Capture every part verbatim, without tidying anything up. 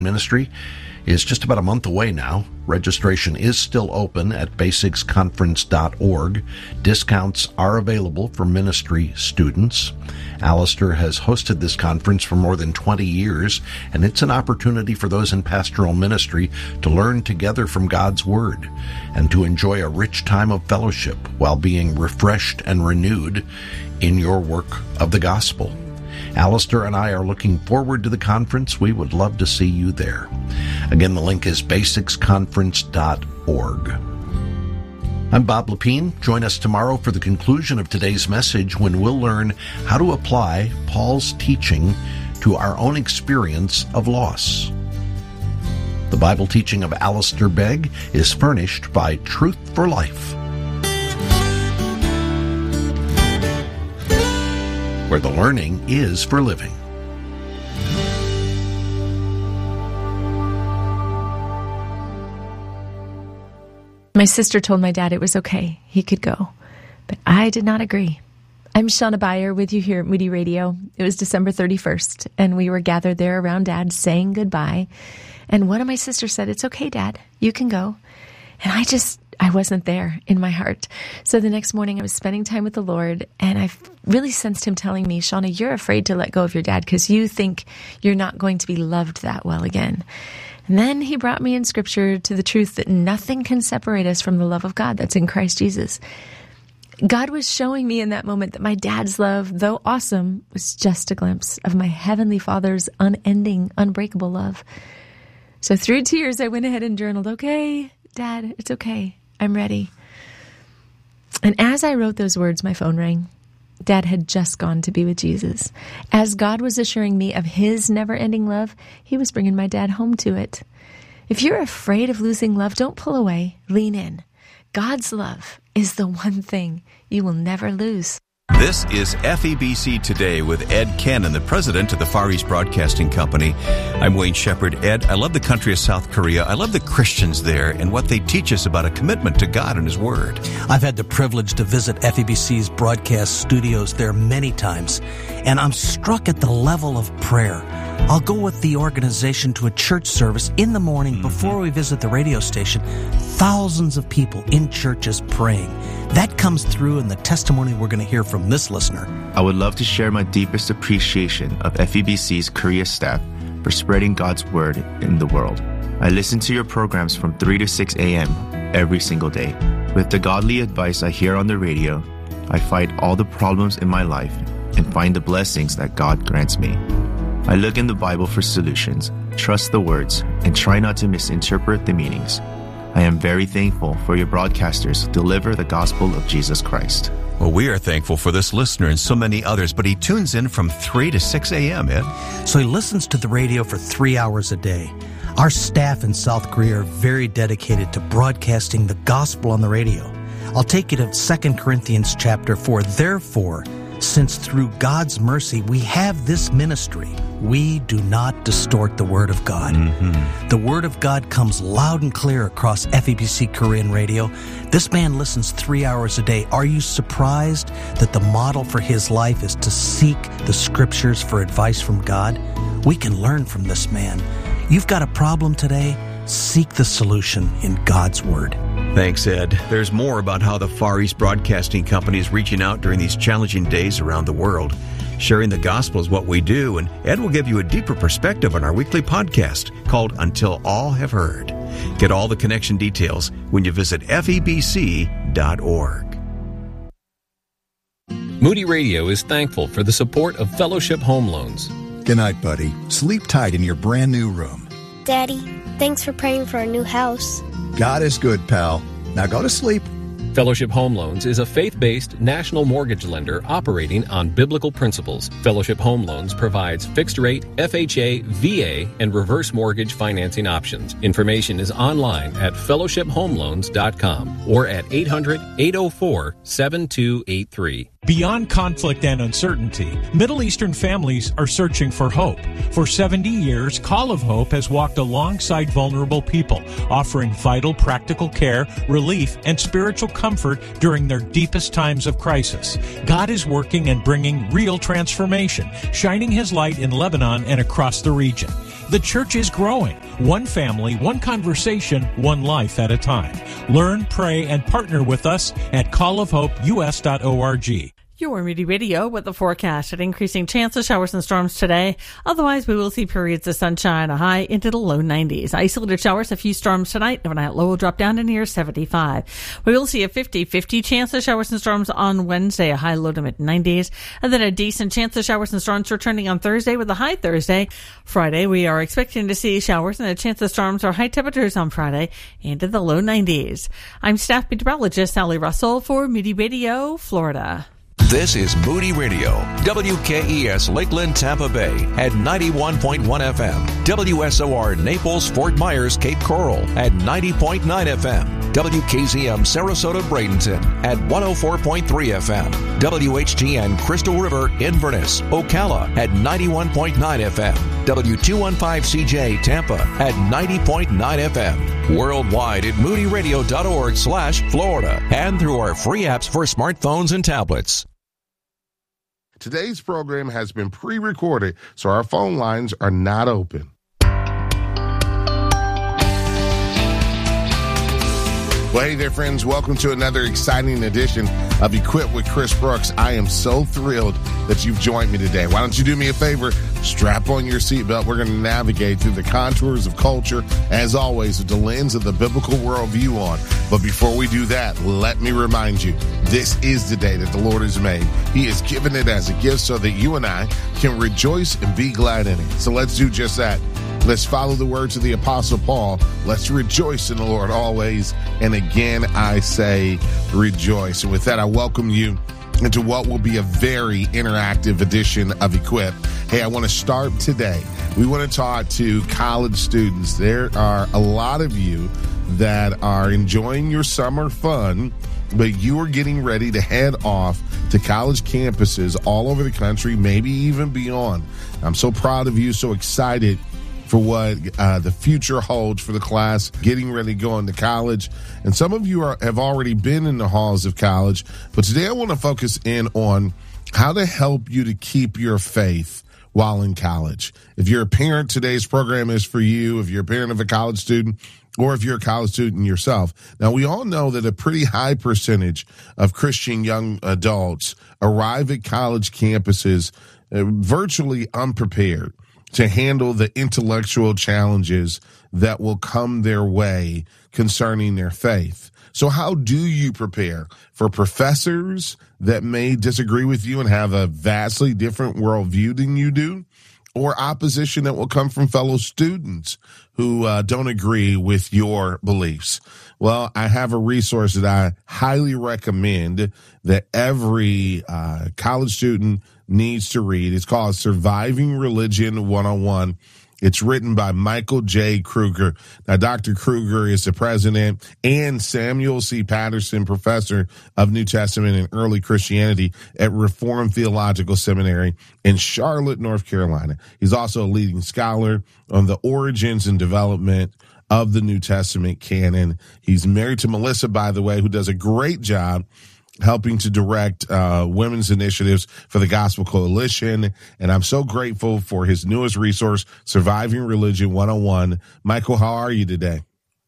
Ministry is just about a month away now. Registration is still open at basics conference dot org. Discounts are available for ministry students. Alistair has hosted this conference for more than twenty years, and it's an opportunity for those in pastoral ministry to learn together from God's Word and to enjoy a rich time of fellowship while being refreshed and renewed in your work of the gospel. Alistair and I are looking forward to the conference. We would love to see you there. Again, the link is basics conference dot org. I'm Bob Lepine. Join us tomorrow for the conclusion of today's message when we'll learn how to apply Paul's teaching to our own experience of loss. The Bible teaching of Alistair Begg is furnished by Truth for Life, where the learning is for living. My sister told my dad it was okay, he could go, but I did not agree. I'm Shauna Beyer with you here at Moody Radio. It was December thirty-first, and we were gathered there around Dad saying goodbye, and one of my sisters said, "It's okay, Dad, you can go." And I just, I wasn't there in my heart. So the next morning I was spending time with the Lord, and I really sensed him telling me, "Shauna, you're afraid to let go of your dad because you think you're not going to be loved that well again." And then he brought me in Scripture to the truth that nothing can separate us from the love of God that's in Christ Jesus. God was showing me in that moment that my dad's love, though awesome, was just a glimpse of my Heavenly Father's unending, unbreakable love. So through tears, I went ahead and journaled, "Okay, Dad, it's okay. I'm ready." And as I wrote those words, my phone rang. Dad had just gone to be with Jesus. As God was assuring me of his never-ending love, he was bringing my dad home to it. If you're afraid of losing love, don't pull away. Lean in. God's love is the one thing you will never lose. This is F E B C Today with Ed Cannon, the president of the Far East Broadcasting Company. I'm Wayne Shepherd. Ed, I love the country of South Korea. I love the Christians there and what they teach us about a commitment to God and His Word. I've had the privilege to visit F E B C's broadcast studios there many times, and I'm struck at the level of prayer. I'll go with the organization to a church service in the morning mm-hmm. before we visit the radio station. Thousands of people in churches praying. That comes through in the testimony we're going to hear from this listener. I would love to share my deepest appreciation of F E B C's Korea staff for spreading God's Word in the world. I listen to your programs from three to six a.m. every single day. With the godly advice I hear on the radio, I fight all the problems in my life and find the blessings that God grants me. I look in the Bible for solutions, trust the words, and try not to misinterpret the meanings. I am very thankful for your broadcasters who deliver the gospel of Jesus Christ. Well, we are thankful for this listener and so many others, but he tunes in from three to six a.m., Ed. So he listens to the radio for three hours a day. Our staff in South Korea are very dedicated to broadcasting the gospel on the radio. I'll take you to Second Corinthians chapter four. Therefore, since through God's mercy we have this ministry, we do not distort the Word of God. Mm-hmm. The Word of God comes loud and clear across F E B C Korean radio. This man listens three hours a day. Are you surprised that the model for his life is to seek the Scriptures for advice from God? We can learn from this man. You've got a problem today? Seek the solution in God's Word. Thanks, Ed. There's more about how the Far East Broadcasting Company is reaching out during these challenging days around the world. Sharing the gospel is what we do, and Ed will give you a deeper perspective on our weekly podcast called Until All Have Heard. Get all the connection details when you visit F E B C dot org. Moody Radio is thankful for the support of Fellowship Home Loans. Good night, buddy. Sleep tight in your brand new room. Daddy, thanks for praying for our new house. God is good, pal. Now go to sleep. Fellowship Home Loans is a faith-based national mortgage lender operating on biblical principles. Fellowship Home Loans provides fixed-rate, F H A, V A, and reverse mortgage financing options. Information is online at fellowship home loans dot com or at eight hundred, eight oh four, seven two eight three. Beyond conflict and uncertainty, Middle Eastern families are searching for hope. For seventy years, Call of Hope has walked alongside vulnerable people, offering vital practical care, relief, and spiritual comfort during their deepest times of crisis. God is working and bringing real transformation, shining His light in Lebanon and across the region. The church is growing, one family, one conversation, one life at a time. Learn, pray, and partner with us at call of hope u s dot org. Your Moody Radio with the forecast. An increasing chance of showers and storms today. Otherwise, we will see periods of sunshine, a high into the low nineties. Isolated showers, a few storms tonight. Overnight low will drop down to near seventy-five. We will see a fifty-fifty chance of showers and storms on Wednesday, a high low to mid nineties. And then a decent chance of showers and storms returning on Thursday with a high Thursday. Friday, we are expecting to see showers and a chance of storms or high temperatures on Friday into the low nineties. I'm staff meteorologist Sally Russell for Moody Radio, Florida. This is Moody Radio, W K E S Lakeland, Tampa Bay at ninety-one point one F M, W S O R Naples, Fort Myers, Cape Coral at ninety point nine F M, W K Z M Sarasota, Bradenton at one oh four point three F M, W H G N Crystal River, Inverness, Ocala at ninety-one point nine F M, W two fifteen C J Tampa at ninety point nine F M, worldwide at moody radio dot org slash Florida and through our free apps for smartphones and tablets. Today's program has been pre-recorded, so our phone lines are not open. Well, hey there, friends. Welcome to another exciting edition of Equipped with Chris Brooks. I am so thrilled that you've joined me today. Why don't you do me a favor? Strap on your seatbelt. We're going to navigate through the contours of culture, as always, with the lens of the biblical worldview on. But before we do that, let me remind you, this is the day that the Lord has made. He has given it as a gift so that you and I can rejoice and be glad in it. So let's do just that. Let's follow the words of the Apostle Paul. Let's rejoice in the Lord always. And again, I say rejoice. And with that, I welcome you into what will be a very interactive edition of Equip. Hey, I want to start today. We want to talk to college students. There are a lot of you that are enjoying your summer fun, but you are getting ready to head off to college campuses all over the country, maybe even beyond. I'm so proud of you, so excited for what uh, the future holds for the class, getting ready to go into college. And some of you are, have already been in the halls of college, but today I want to focus in on how to help you to keep your faith while in college. If you're a parent, today's program is for you. If you're a parent of a college student, or if you're a college student yourself. Now, we all know that a pretty high percentage of Christian young adults arrive at college campuses uh, virtually unprepared to handle the intellectual challenges that will come their way concerning their faith. So how do you prepare for professors that may disagree with you and have a vastly different worldview than you do, or opposition that will come from fellow students who uh, don't agree with your beliefs? Well, I have a resource that I highly recommend that every uh, college student needs to read. It's called Surviving Religion one oh one. It's written by Michael J. Kruger. Now, Doctor Kruger is the president and Samuel C. Patterson Professor of New Testament and Early Christianity at Reformed Theological Seminary in Charlotte, North Carolina. He's also a leading scholar on the origins and development of the New Testament canon. He's married to Melissa, by the way, who does a great job helping to direct uh, women's initiatives for the Gospel Coalition. And I'm so grateful for his newest resource, Surviving Religion one oh one. Michael, how are you today?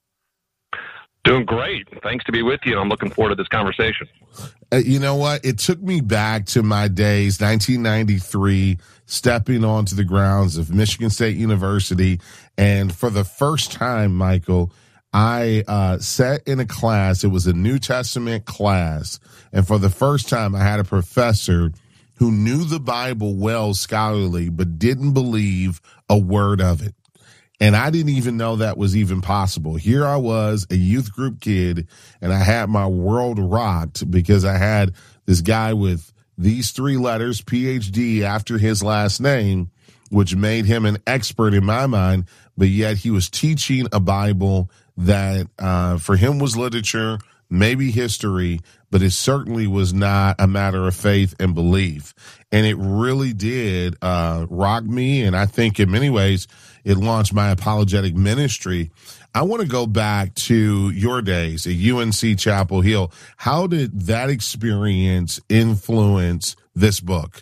Doing great. Thanks to be with you. I'm looking forward to this conversation. Uh, you know what? It took me back to my days, nineteen ninety-three, stepping onto the grounds of Michigan State University. And for the first time, Michael, I uh, sat in a class. It was a New Testament class. And for the first time, I had a professor who knew the Bible well scholarly, but didn't believe a word of it. And I didn't even know that was even possible. Here I was, a youth group kid, and I had my world rocked because I had this guy with these three letters, P H D, after his last name, which made him an expert in my mind, but yet he was teaching a Bible that uh, for him was literature, maybe history, but it certainly was not a matter of faith and belief. And it really did uh, rock me, and I think in many ways it launched my apologetic ministry. I want to go back to your days at U N C Chapel Hill. How did that experience influence this book?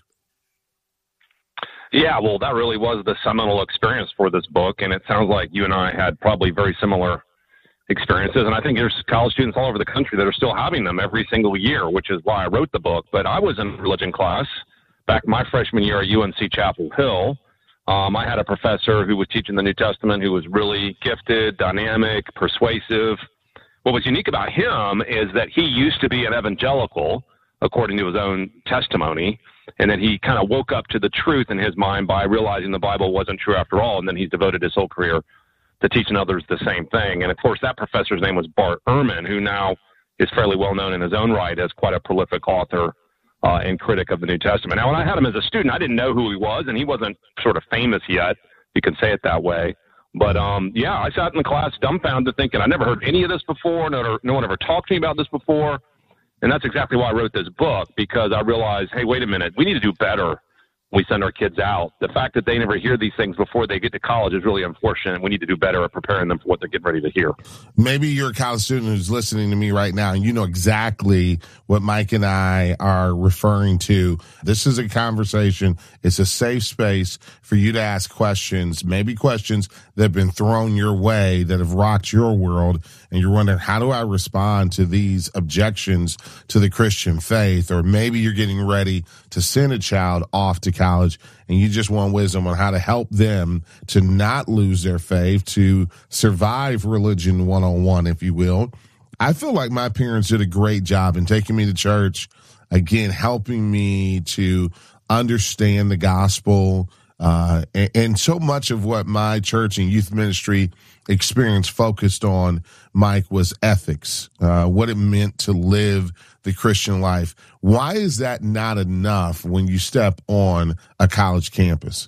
Yeah, well, that really was the seminal experience for this book, and it sounds like you and I had probably very similar experiences, and I think there's college students all over the country that are still having them every single year, which is why I wrote the book. But I was in religion class back my freshman year at U N C Chapel Hill. Um, I had a professor who was teaching the New Testament who was really gifted, dynamic, persuasive. What was unique about him is that he used to be an evangelical, according to his own testimony, and then he kind of woke up to the truth in his mind by realizing the Bible wasn't true after all, and then he's devoted his whole career to teaching others the same thing. And, of course, that professor's name was Bart Ehrman, who now is fairly well known in his own right as quite a prolific author uh, and critic of the New Testament. Now, when I had him as a student, I didn't know who he was, and he wasn't sort of famous yet. You can say it that way. But, um, yeah, I sat in the class dumbfounded thinking, I never heard any of this before. No, no one ever talked to me about this before. And that's exactly why I wrote this book, because I realized, hey, wait a minute, we need to do better when we send our kids out. The fact that they never hear these things before they get to college is really unfortunate. We need to do better at preparing them for what they're getting ready to hear. Maybe you're a college student who's listening to me right now, and you know exactly what Mike and I are referring to. This is a conversation. It's a safe space for you to ask questions, maybe questions that have been thrown your way that have rocked your world, and you're wondering, how do I respond to these objections to the Christian faith? Or maybe you're getting ready to send a child off to college, and you just want wisdom on how to help them to not lose their faith, to survive religion one oh one, if you will. I feel like my parents did a great job in taking me to church, again, helping me to understand the gospel. Uh, and, and so much of what my church and youth ministry experience focused on, Mike, was ethics, uh, what it meant to live the Christian life. Why is that not enough when you step on a college campus?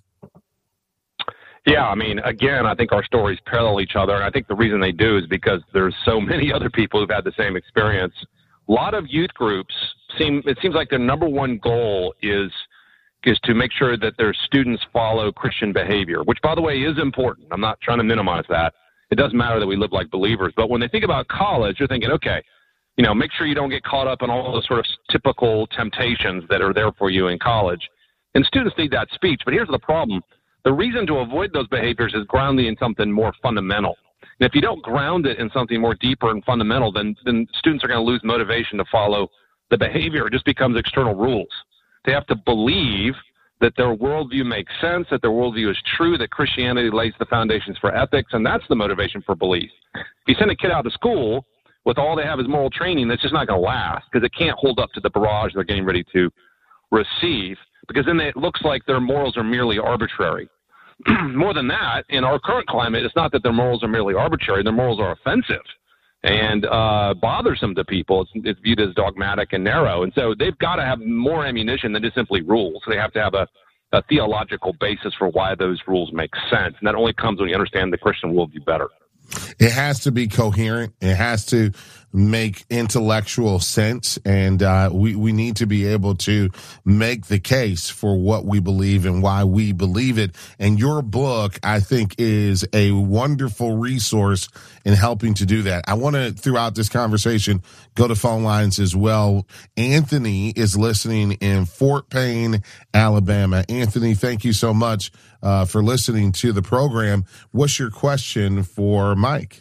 Yeah, I mean, again, I think our stories parallel each other, and I think the reason they do is because there's so many other people who've had the same experience. A lot of youth groups seem, it seems like their number one goal is is to make sure that their students follow Christian behavior, which, by the way, is important. I'm not trying to minimize that. It doesn't matter that we live like believers. But when they think about college, they're thinking, okay, you know, make sure you don't get caught up in all the sort of typical temptations that are there for you in college. And students need that speech. But here's the problem. The reason to avoid those behaviors is grounding in something more fundamental. And if you don't ground it in something more deeper and fundamental, then, then students are going to lose motivation to follow the behavior. It just becomes external rules. They have to believe that their worldview makes sense, that their worldview is true, that Christianity lays the foundations for ethics, and that's the motivation for belief. If you send a kid out to school with all they have is moral training, that's just not going to last, because it can't hold up to the barrage they're getting ready to receive, because then it looks like their morals are merely arbitrary. More than that, in our current climate, it's not that their morals are merely arbitrary, their morals are offensive and uh, bothersome to people. It's, it's viewed as dogmatic and narrow. And so they've got to have more ammunition than just simply rules. They have to have a, a theological basis for why those rules make sense. And that only comes when you understand the Christian worldview better. It has to be coherent. It has to make intellectual sense. And uh, we, we need to be able to make the case for what we believe and why we believe it. And your book, I think, is a wonderful resource in helping to do that. I want to, throughout this conversation, go to phone lines as well. Anthony is listening in Fort Payne, Alabama. Anthony, thank you so much uh, for listening to the program. What's your question for Mike?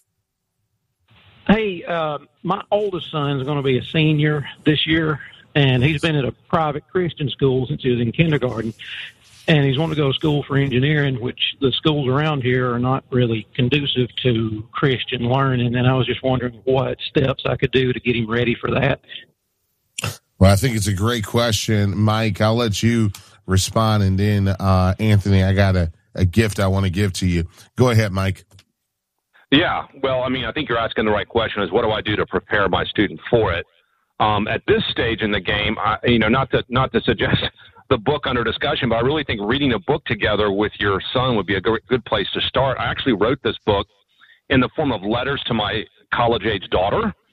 Hey, uh, my oldest son is going to be a senior this year, and he's been at a private Christian school since he was in kindergarten, and he's wanting to go to school for engineering, which the schools around here are not really conducive to Christian learning, and I was just wondering what steps I could do to get him ready for that. Well, I think it's a great question, Mike. I'll let you respond, and then, uh, Anthony, I got a, a gift I want to give to you. Go ahead, Mike. Yeah, well, I mean, I think you're asking the right question is what do I do to prepare my student for it? Um, at this stage in the game, I, you know, not to not to suggest the book under discussion, but I really think reading a book together with your son would be a good, good place to start. I actually wrote this book in the form of letters to my college-age daughter,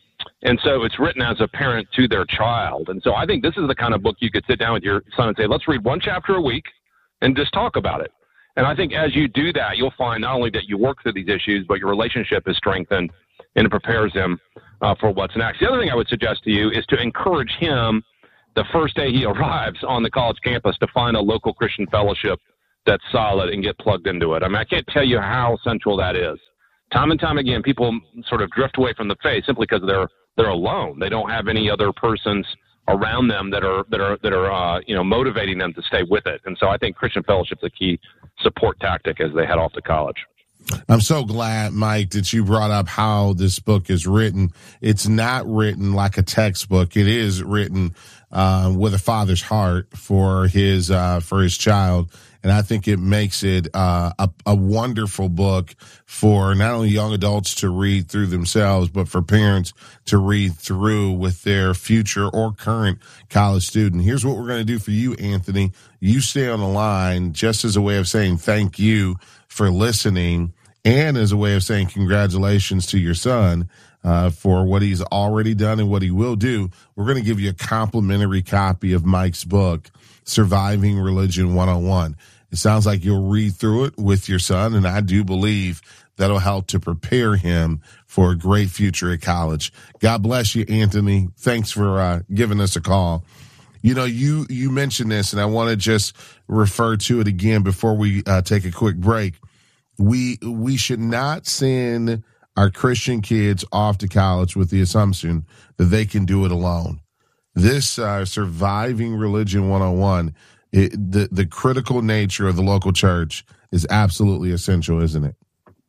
And so it's written as a parent to their child. And so I think this is the kind of book you could sit down with your son and say, let's read one chapter a week and just talk about it. And I think as you do that, you'll find not only that you work through these issues, but your relationship is strengthened and it prepares him uh, for what's next. The other thing I would suggest to you is to encourage him the first day he arrives on the college campus to find a local Christian fellowship that's solid and get plugged into it. I mean, I can't tell you how central that is. Time and time again, people sort of drift away from the faith simply because they're they're alone. They don't have any other persons around them that are that are that are uh, you know motivating them to stay with it. And so I think Christian fellowship is a key support tactic as they head off to college. I'm so glad, Mike, that you brought up how this book is written. It's not written like a textbook. It is written uh, with a father's heart for his uh, for his child. And I think it makes it uh, a, a wonderful book for not only young adults to read through themselves, but for parents to read through with their future or current college student. Here's what we're going to do for you, Anthony. You stay on the line just as a way of saying thank you for listening and as a way of saying congratulations to your son uh, for what he's already done and what he will do. We're going to give you a complimentary copy of Mike's book, Surviving Religion one oh one. It sounds like you'll read through it with your son, and I do believe that'll help to prepare him for a great future at college. God bless you, Anthony. Thanks for uh, giving us a call. You know, you, you mentioned this, and I want to just refer to it again before we uh, take a quick break. We we should not send our Christian kids off to college with the assumption that they can do it alone. This uh, Surviving Religion one oh one, it, the, the critical nature of the local church is absolutely essential, isn't it?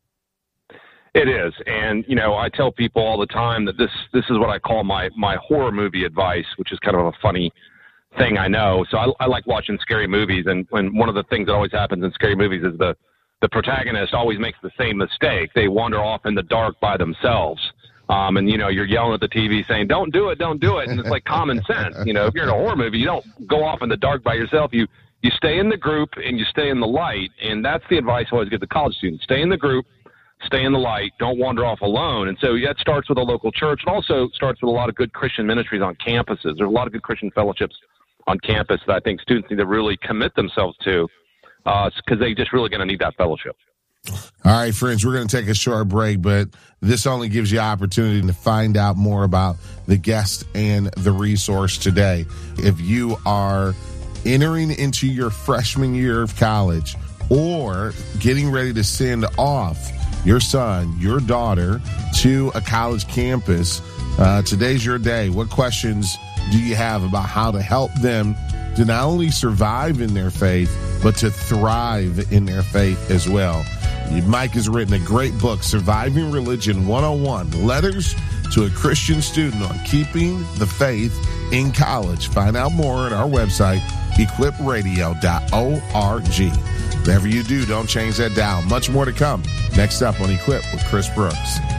It is. And, you know, I tell people all the time that this this is what I call my, my horror movie advice, which is kind of a funny thing, I know. So I, I like watching scary movies, and when one of the things that always happens in scary movies is the, the protagonist always makes the same mistake. They wander off in the dark by themselves. Um, and, you know, you're yelling at the T V saying, don't do it, don't do it. And it's like common sense. You know, if you're in a horror movie, you don't go off in the dark by yourself. You you stay in the group and you stay in the light. And that's the advice I always give to college students. Stay in the group, stay in the light, don't wander off alone. And so that starts with a local church. It also starts with a lot of good Christian ministries on campuses. There's a lot of good Christian fellowships on campus that I think students need to really commit themselves to because uh, they're just really going to need that fellowship. All right, friends, we're going to take a short break, but this only gives you opportunity to find out more about the guest and the resource today. If you are entering into your freshman year of college or getting ready to send off your son, your daughter to a college campus, uh, today's your day. What questions do you have about how to help them to not only survive in their faith, but to thrive in their faith as well? Mike has written a great book, Surviving Religion one oh one, Letters to a Christian Student on Keeping the Faith in College. Find out more at our website, equip radio dot org. Whatever you do, don't change that dial. Much more to come next up on Equip with Chris Brooks.